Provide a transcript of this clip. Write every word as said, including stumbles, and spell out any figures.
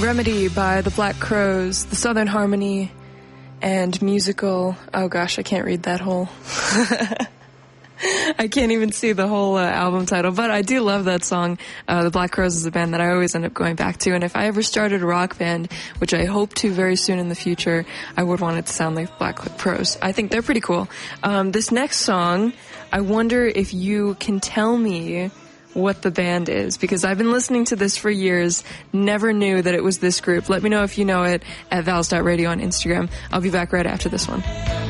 Remedy by the Black Crowes, the Southern Harmony, and musical. Oh gosh, I can't read that whole. I can't even see the whole uh, album title, but I do love that song. Uh, the Black Crowes is a band that I always end up going back to, and if I ever started a rock band, which I hope to very soon in the future, I would want it to sound like Black Crowes. I think they're pretty cool. Um, this next song, I wonder if you can tell me what the band is, because I've been listening to this for years, never knew that it was this group. Let me know if you know it at vals dot radio on Instagram. I'll be back right after this one.